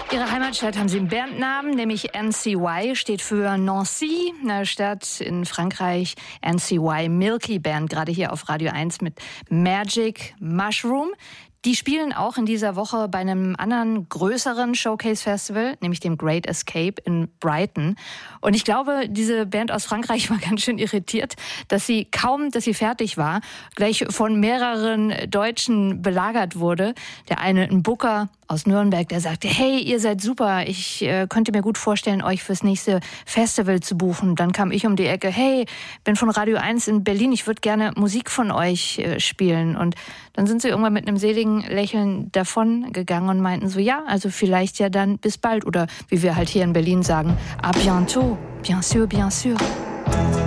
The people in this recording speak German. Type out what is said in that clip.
Ihre Heimatstadt haben Sie einen Bandnamen, nämlich NCY, steht für Nancy, eine Stadt in Frankreich. NCY Milky Band, gerade hier auf Radio 1 mit Magic Mushroom. Die spielen auch in dieser Woche bei einem anderen größeren Showcase-Festival, nämlich dem Great Escape in Brighton. Und ich glaube, diese Band aus Frankreich war ganz schön irritiert, dass sie fertig war, gleich von mehreren Deutschen belagert wurde. Der eine, ein Booker aus Nürnberg, der sagte, hey, ihr seid super, ich könnte mir gut vorstellen, euch fürs nächste Festival zu buchen. Dann kam ich um die Ecke, hey, bin von Radio 1 in Berlin, ich würde gerne Musik von euch spielen. Und dann sind sie irgendwann mit einem seligen Lächeln davon gegangen und meinten so, ja, also vielleicht ja dann bis bald. Oder wie wir halt hier in Berlin sagen, à bientôt, bien sûr, bien sûr.